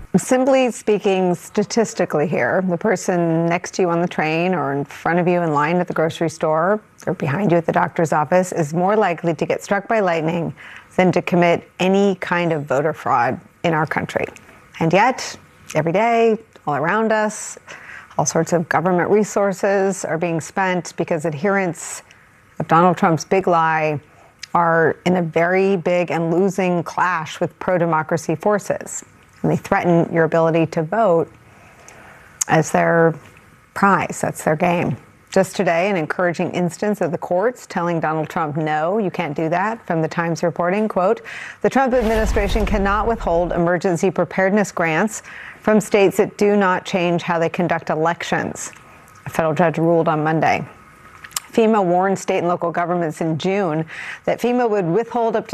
Simply speaking, statistically here, the person next to you on the train or in front of you in line at the grocery store or behind you at the doctor's office is more likely to get struck by lightning than to commit any kind of voter fraud in our country. And yet, every day, all around us, all sorts of government resources are being spent because adherents of Donald Trump's big lie are in a very big and losing clash with pro-democracy forces. And they threaten your ability to vote as their prize. That's their game. Just today, an encouraging instance of the courts telling Donald Trump, no, you can't do that. From the Times reporting, quote, the Trump administration cannot withhold emergency preparedness grants from states that do not change how they conduct elections. A federal judge ruled on Monday. FEMA warned state and local governments in June that FEMA would withhold up to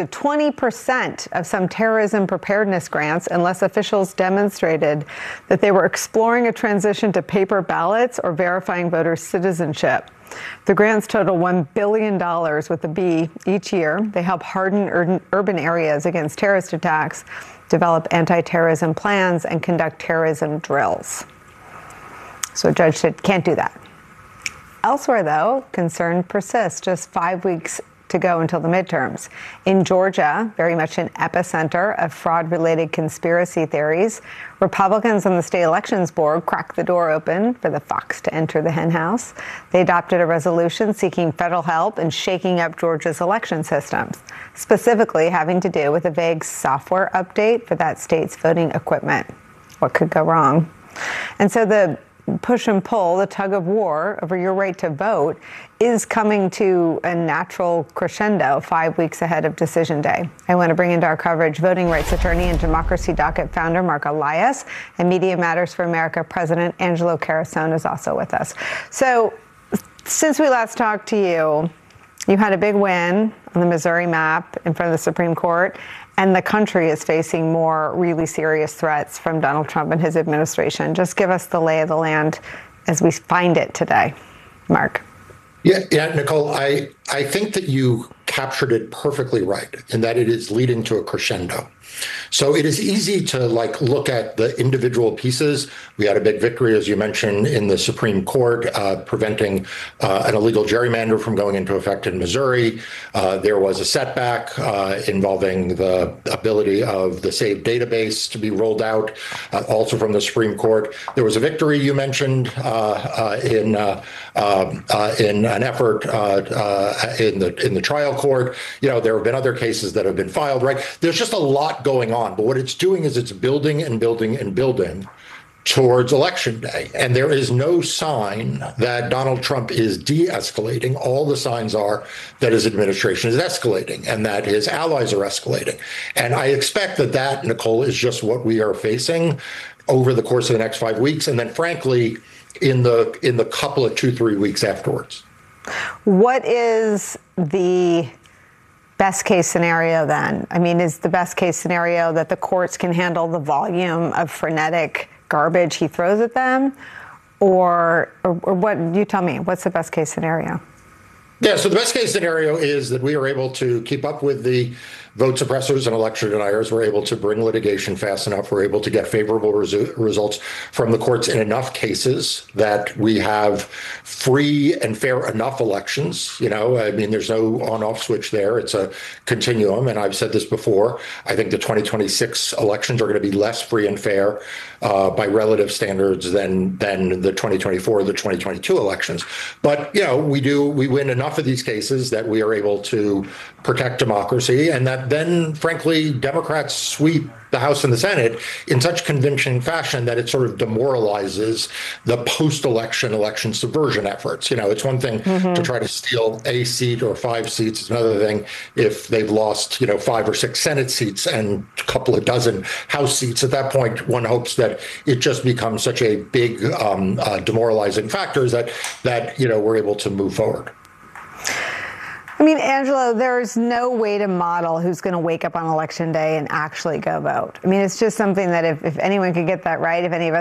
20% of some terrorism preparedness grants unless officials demonstrated that they were exploring a transition to paper ballots or verifying voters' citizenship. The grants total $1 billion with a B each year. They help harden urban areas against terrorist attacks, develop anti-terrorism plans, and conduct terrorism drills. So a judge said, can't do that. Elsewhere, though, concern persists. Just 5 weeks to go until the midterms. In Georgia, very much an epicenter of fraud-related conspiracy theories, Republicans on the state elections board cracked the door open for the fox to enter the henhouse. They adopted a resolution seeking federal help in shaking up Georgia's election systems, specifically having to do with a vague software update for that state's voting equipment. What could go wrong? And so the push and pull, the tug of war over your right to vote, is coming to a natural crescendo 5 weeks ahead of Decision Day. I want to bring into our coverage voting rights attorney and Democracy Docket founder Mark Elias, and Media Matters for America President Angelo Carusone is also with us. So since we last talked to you, you had a big win on the Missouri map in front of the Supreme Court, and the country is facing more really serious threats from Donald Trump and his administration. Just give us the lay of the land as we find it today, Mark. Yeah, Nicole, I think that you captured it perfectly right in that it is leading to a crescendo. So it is easy to look at the individual pieces. We had a big victory, as you mentioned, in the Supreme Court, preventing an illegal gerrymander from going into effect in Missouri. There was a setback involving the ability of the SAVE database to be rolled out, also from the Supreme Court. There was a victory you mentioned in an effort in the trial court. You know, there have been other cases that have been filed. Right? There's just a lot going on, but what it's doing is it's building and building and building towards Election Day. And there is no sign that Donald Trump is de-escalating. All the signs are that his administration is escalating and that his allies are escalating. And I expect that, Nicole, is just what we are facing over the course of the next 5 weeks. And then, frankly, in the couple of 2-3 weeks afterwards. What is the best case scenario then? I mean, is the best case scenario that the courts can handle the volume of frenetic garbage he throws at them? Or what? You tell me, what's the best case scenario? Yeah, so the best case scenario is that we are able to keep up with the vote suppressors and election deniers. We're able to bring litigation fast enough. We're able to get favorable results from the courts in enough cases that we have free and fair enough elections. You know, I mean, there's no on-off switch there. It's a continuum. And I've said this before. I think the 2026 elections are going to be less free and fair by relative standards than the 2024 or the 2022 elections. But, you know, we win enough of these cases that we are able to protect democracy, and that then, frankly, Democrats sweep the House and the Senate in such convincing fashion that it sort of demoralizes the post-election election subversion efforts. You know, it's one thing to try to steal a seat or 5 seats. It's another thing if they've lost, 5 or 6 Senate seats and a couple of dozen House seats. At that point, one hopes that it just becomes such a big demoralizing factor that we're able to move forward. I mean, Angelo, there's no way to model who's going to wake up on Election Day and actually go vote. I mean, it's just something that if anyone could get that right, if any of us